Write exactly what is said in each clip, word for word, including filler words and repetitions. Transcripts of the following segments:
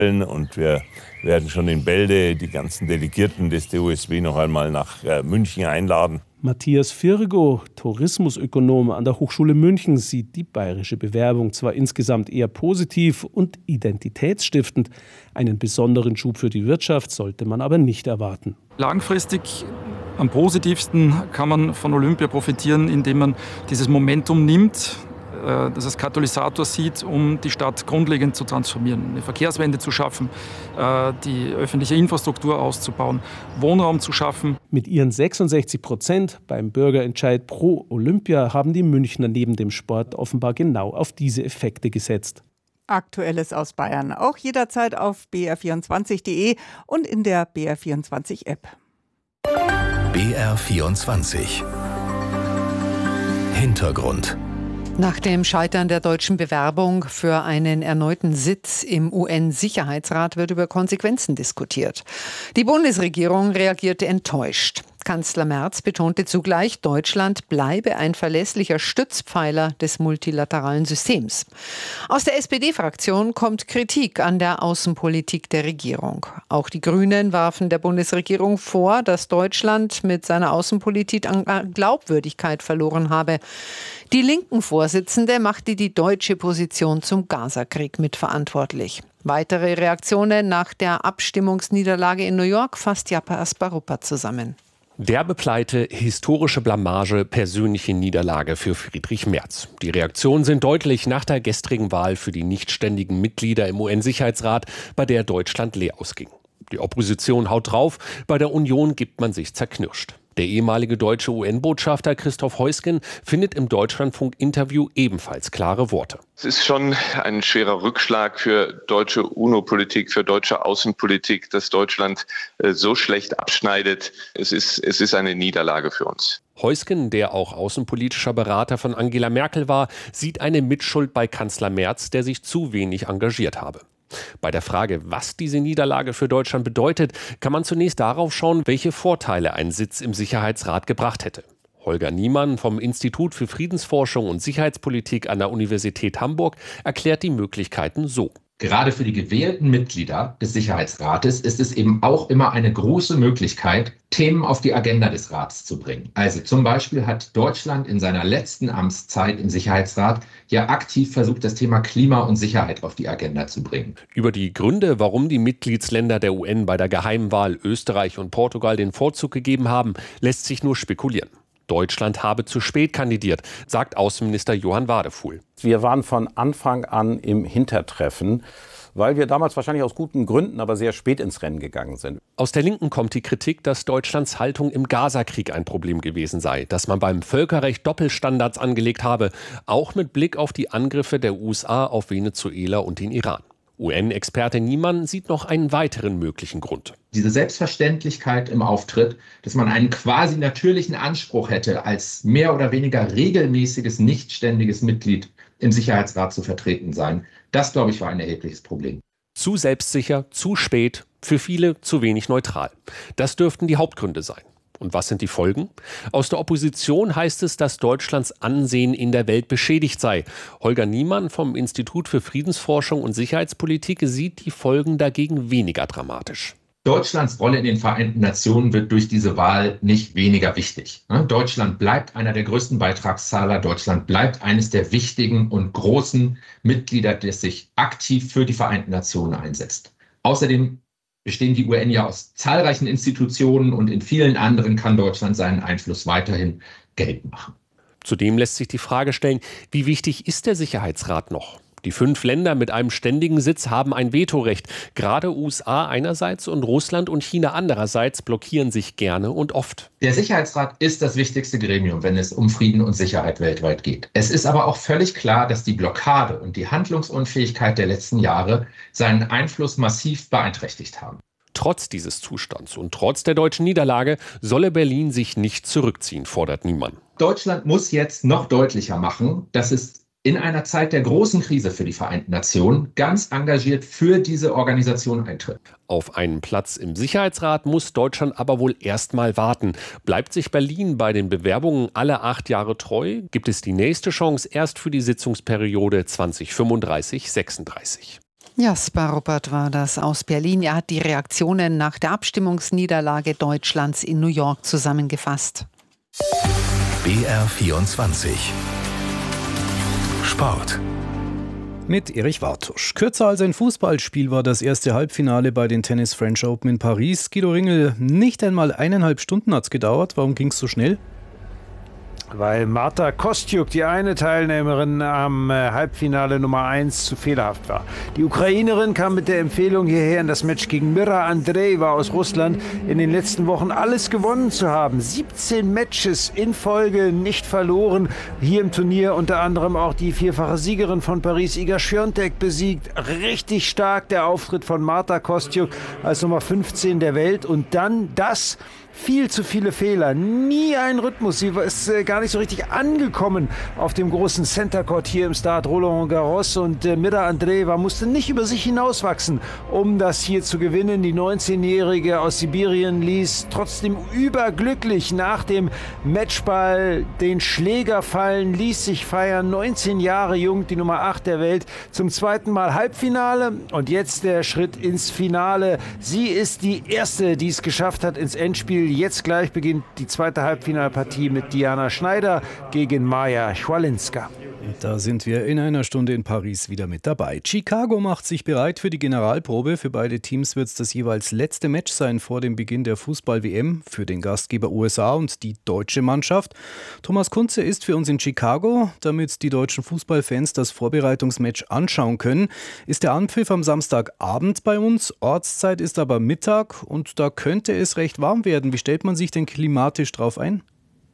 Und wir werden schon in Bälde die ganzen Delegierten des D O S B noch einmal nach äh, München einladen. Matthias Virgo, Tourismusökonom an der Hochschule München, sieht die bayerische Bewerbung zwar insgesamt eher positiv und identitätsstiftend. Einen besonderen Schub für die Wirtschaft sollte man aber nicht erwarten. Langfristig am positivsten kann man von Olympia profitieren, indem man dieses Momentum nimmt, das als Katalysator sieht, um die Stadt grundlegend zu transformieren, eine Verkehrswende zu schaffen, die öffentliche Infrastruktur auszubauen, Wohnraum zu schaffen. Mit ihren sechsundsechzig Prozent beim Bürgerentscheid pro Olympia haben die Münchner neben dem Sport offenbar genau auf diese Effekte gesetzt. Aktuelles aus Bayern auch jederzeit auf b r vierundzwanzig punkt de und in der B R vierundzwanzig App. B R vierundzwanzig Hintergrund. Nach dem Scheitern der deutschen Bewerbung für einen erneuten Sitz im U N-Sicherheitsrat wird über Konsequenzen diskutiert. Die Bundesregierung reagierte enttäuscht. Kanzler Merz betonte zugleich, Deutschland bleibe ein verlässlicher Stützpfeiler des multilateralen Systems. Aus der S P D-Fraktion kommt Kritik an der Außenpolitik der Regierung. Auch die Grünen warfen der Bundesregierung vor, dass Deutschland mit seiner Außenpolitik an Glaubwürdigkeit verloren habe. Die linken Vorsitzende machte die deutsche Position zum Gazakrieg mitverantwortlich. Weitere Reaktionen nach der Abstimmungsniederlage in New York fasst Jappe Asparupa zusammen. Derbe Pleite, historische Blamage, persönliche Niederlage für Friedrich Merz. Die Reaktionen sind deutlich nach der gestrigen Wahl für die nichtständigen Mitglieder im U N-Sicherheitsrat, bei der Deutschland leer ausging. Die Opposition haut drauf, bei der Union gibt man sich zerknirscht. Der ehemalige deutsche U N-Botschafter Christoph Heusgen findet im Deutschlandfunk-Interview ebenfalls klare Worte. Es ist schon ein schwerer Rückschlag für deutsche UNO-Politik, für deutsche Außenpolitik, dass Deutschland äh, so schlecht abschneidet. Es ist, es ist eine Niederlage für uns. Heusgen, der auch außenpolitischer Berater von Angela Merkel war, sieht eine Mitschuld bei Kanzler Merz, der sich zu wenig engagiert habe. Bei der Frage, was diese Niederlage für Deutschland bedeutet, kann man zunächst darauf schauen, welche Vorteile ein Sitz im Sicherheitsrat gebracht hätte. Holger Niemann vom Institut für Friedensforschung und Sicherheitspolitik an der Universität Hamburg erklärt die Möglichkeiten so. Gerade für die gewählten Mitglieder des Sicherheitsrates ist es eben auch immer eine große Möglichkeit, Themen auf die Agenda des Rats zu bringen. Also zum Beispiel hat Deutschland in seiner letzten Amtszeit im Sicherheitsrat ja aktiv versucht, das Thema Klima und Sicherheit auf die Agenda zu bringen. Über die Gründe, warum die Mitgliedsländer der U N bei der Geheimwahl Österreich und Portugal den Vorzug gegeben haben, lässt sich nur spekulieren. Deutschland habe zu spät kandidiert, sagt Außenminister Johann Wadefuhl. Wir waren von Anfang an im Hintertreffen, weil wir damals wahrscheinlich aus guten Gründen, aber sehr spät ins Rennen gegangen sind. Aus der Linken kommt die Kritik, dass Deutschlands Haltung im Gazakrieg ein Problem gewesen sei, dass man beim Völkerrecht Doppelstandards angelegt habe, auch mit Blick auf die Angriffe der U S A auf Venezuela und den Iran. U N-Experte Niemann sieht noch einen weiteren möglichen Grund. Diese Selbstverständlichkeit im Auftritt, dass man einen quasi natürlichen Anspruch hätte, als mehr oder weniger regelmäßiges, nichtständiges Mitglied im Sicherheitsrat zu vertreten sein, das, glaube ich, war ein erhebliches Problem. Zu selbstsicher, zu spät, für viele zu wenig neutral. Das dürften die Hauptgründe sein. Und was sind die Folgen? Aus der Opposition heißt es, dass Deutschlands Ansehen in der Welt beschädigt sei. Holger Niemann vom Institut für Friedensforschung und Sicherheitspolitik sieht die Folgen dagegen weniger dramatisch. Deutschlands Rolle in den Vereinten Nationen wird durch diese Wahl nicht weniger wichtig. Deutschland bleibt einer der größten Beitragszahler. Deutschland bleibt eines der wichtigen und großen Mitglieder, das sich aktiv für die Vereinten Nationen einsetzt. Außerdem bestehen die U N ja aus zahlreichen Institutionen und in vielen anderen kann Deutschland seinen Einfluss weiterhin geltend machen. Zudem lässt sich die Frage stellen, wie wichtig ist der Sicherheitsrat noch? Die fünf Länder mit einem ständigen Sitz haben ein Vetorecht. Gerade U S A einerseits und Russland und China andererseits blockieren sich gerne und oft. Der Sicherheitsrat ist das wichtigste Gremium, wenn es um Frieden und Sicherheit weltweit geht. Es ist aber auch völlig klar, dass die Blockade und die Handlungsunfähigkeit der letzten Jahre seinen Einfluss massiv beeinträchtigt haben. Trotz dieses Zustands und trotz der deutschen Niederlage solle Berlin sich nicht zurückziehen, fordert Niemann. Deutschland muss jetzt noch deutlicher machen, dass es in einer Zeit der großen Krise für die Vereinten Nationen ganz engagiert für diese Organisation eintritt. Auf einen Platz im Sicherheitsrat muss Deutschland aber wohl erst mal warten. Bleibt sich Berlin bei den Bewerbungen alle acht Jahre treu, gibt es die nächste Chance erst für die Sitzungsperiode zwanzig fünfunddreißig sechsunddreißig. Jasper Ruppert war das aus Berlin. Er hat die Reaktionen nach der Abstimmungsniederlage Deutschlands in New York zusammengefasst. B R vierundzwanzig Sport. Mit Erich Wartusch. Kürzer als ein Fußballspiel war das erste Halbfinale bei den Tennis French Open in Paris. Guido Ringel, nicht einmal eineinhalb Stunden hat es gedauert. Warum ging es so schnell? Weil Marta Kostyuk, die eine Teilnehmerin am Halbfinale Nummer eins, zu fehlerhaft war. Die Ukrainerin kam mit der Empfehlung hierher in das Match gegen Mira Andreeva aus Russland in den letzten Wochen alles gewonnen zu haben. siebzehn Matches in Folge nicht verloren. Hier im Turnier unter anderem auch die vierfache Siegerin von Paris, Iga Świątek, besiegt. Richtig stark der Auftritt von Marta Kostyuk als Nummer fünfzehn der Welt. Und dann das... Viel zu viele Fehler, nie ein Rhythmus. Sie ist äh, gar nicht so richtig angekommen auf dem großen Center Court hier im Stade Roland Garros. Und äh, Mira Andreeva musste nicht über sich hinauswachsen, um das hier zu gewinnen. Die neunzehnjährige aus Sibirien ließ trotzdem überglücklich nach dem Matchball den Schläger fallen, ließ sich feiern. neunzehn Jahre jung, die Nummer acht der Welt. Zum zweiten Mal Halbfinale und jetzt der Schritt ins Finale. Sie ist die erste, die es geschafft hat ins Endspiel. Jetzt gleich beginnt die zweite Halbfinalpartie mit Diana Schneider gegen Maja Schwalinska. Da sind wir in einer Stunde in Paris wieder mit dabei. Chicago macht sich bereit für die Generalprobe. Für beide Teams wird es das jeweils letzte Match sein vor dem Beginn der Fußball-W M für den Gastgeber U S A und die deutsche Mannschaft. Thomas Kunze ist für uns in Chicago, damit die deutschen Fußballfans das Vorbereitungsmatch anschauen können. Ist der Anpfiff am Samstagabend bei uns, Ortszeit ist aber Mittag und da könnte es recht warm werden. Wie stellt man sich denn klimatisch drauf ein?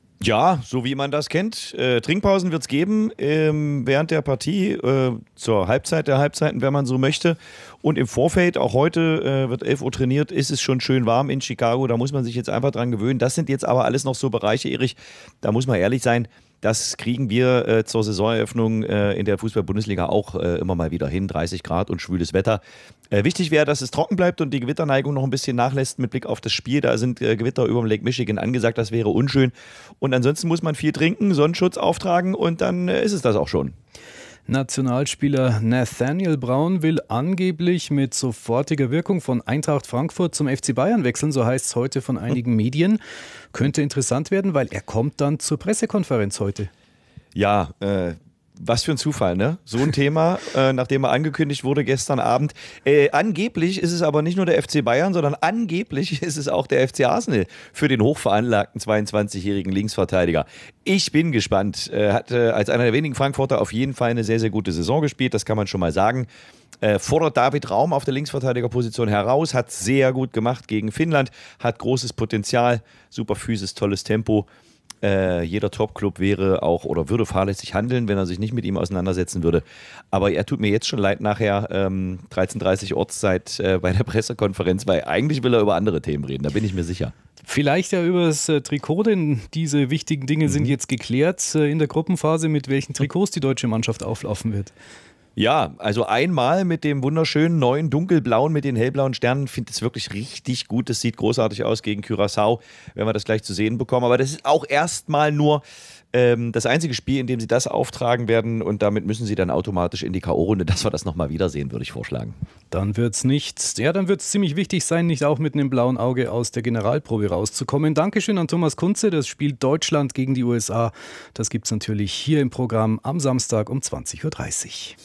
Ja, so wie man das kennt. Äh, Trinkpausen wird es geben ähm, während der Partie, äh, zur Halbzeit der Halbzeiten, wenn man so möchte. Und im Vorfeld, auch heute äh, wird elf Uhr trainiert, ist es schon schön warm in Chicago. Da muss man sich jetzt einfach dran gewöhnen. Das sind jetzt aber alles noch so Bereiche, Erich, da muss man ehrlich sein, das kriegen wir äh, zur Saisoneröffnung äh, in der Fußball-Bundesliga auch äh, immer mal wieder hin. dreißig Grad und schwüles Wetter. Äh, wichtig wäre, dass es trocken bleibt und die Gewitterneigung noch ein bisschen nachlässt mit Blick auf das Spiel. Da sind äh, Gewitter über dem Lake Michigan angesagt. Das wäre unschön. Und ansonsten muss man viel trinken, Sonnenschutz auftragen und dann äh, ist es das auch schon. Nationalspieler Nathaniel Brown will angeblich mit sofortiger Wirkung von Eintracht Frankfurt zum F C Bayern wechseln, so heißt es heute von einigen Medien. Könnte interessant werden, weil er kommt dann zur Pressekonferenz heute. Ja, äh, was für ein Zufall, ne? So ein Thema, äh, nachdem er angekündigt wurde gestern Abend. Äh, angeblich ist es aber nicht nur der F C Bayern, sondern angeblich ist es auch der F C Arsenal für den hochveranlagten zweiundzwanzigjährigen Linksverteidiger. Ich bin gespannt. Er hat äh, als einer der wenigen Frankfurter auf jeden Fall eine sehr, sehr gute Saison gespielt, das kann man schon mal sagen. Äh, fordert David Raum auf der Linksverteidigerposition heraus, hat sehr gut gemacht gegen Finnland, hat großes Potenzial, super Physis, tolles Tempo. Äh, jeder Top-Club wäre auch oder würde fahrlässig handeln, wenn er sich nicht mit ihm auseinandersetzen würde. Aber er tut mir jetzt schon leid nachher, ähm, dreizehn Uhr dreißig Ortszeit äh, bei der Pressekonferenz, weil eigentlich will er über andere Themen reden, da bin ich mir sicher. Vielleicht ja über das äh, Trikot, denn diese wichtigen Dinge mhm. sind jetzt geklärt äh, in der Gruppenphase, mit welchen Trikots die deutsche Mannschaft auflaufen wird. Ja, also einmal mit dem wunderschönen neuen dunkelblauen mit den hellblauen Sternen. Ich finde es wirklich richtig gut. Das sieht großartig aus gegen Curaçao, wenn wir das gleich zu sehen bekommen. Aber das ist auch erstmal nur ähm, das einzige Spiel, in dem sie das auftragen werden. Und damit müssen sie dann automatisch in die K O-Runde, dass wir das nochmal wiedersehen, würde ich vorschlagen. Dann wird es nicht, ja, dann wird es ziemlich wichtig sein, nicht auch mit einem blauen Auge aus der Generalprobe rauszukommen. Dankeschön an Thomas Kunze. Das Spiel Deutschland gegen die U S A, das gibt es natürlich hier im Programm am Samstag um zwanzig Uhr dreißig.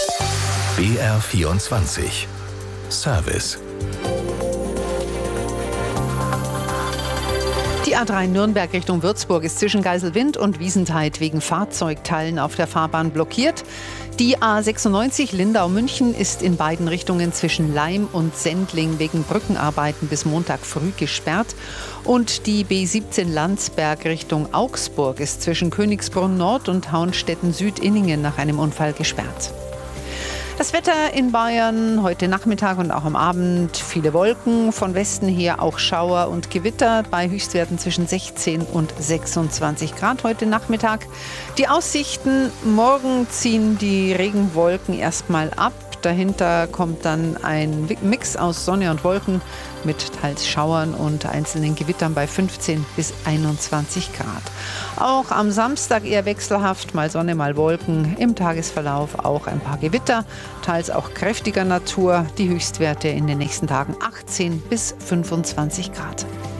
B R vierundzwanzig Service. Die A drei Nürnberg Richtung Würzburg ist zwischen Geiselwind und Wiesentheid wegen Fahrzeugteilen auf der Fahrbahn blockiert. Die A sechsundneunzig Lindau-München ist in beiden Richtungen zwischen Laim und Sendling wegen Brückenarbeiten bis Montag früh gesperrt. Und die B siebzehn Landsberg Richtung Augsburg ist zwischen Königsbrunn Nord und Haunstetten-Süd-Inningen nach einem Unfall gesperrt. Das Wetter in Bayern heute Nachmittag und auch am Abend viele Wolken, von Westen her auch Schauer und Gewitter bei Höchstwerten zwischen sechzehn und sechsundzwanzig Grad heute Nachmittag. Die Aussichten: Morgen ziehen die Regenwolken erstmal ab. dahinter kommt dann ein Mix aus Sonne und Wolken mit teils Schauern und einzelnen Gewittern bei fünfzehn bis einundzwanzig Grad. Auch am Samstag eher wechselhaft, mal Sonne, mal Wolken. Im Tagesverlauf auch ein paar Gewitter, teils auch kräftiger Natur. Die Höchstwerte in den nächsten Tagen achtzehn bis fünfundzwanzig Grad.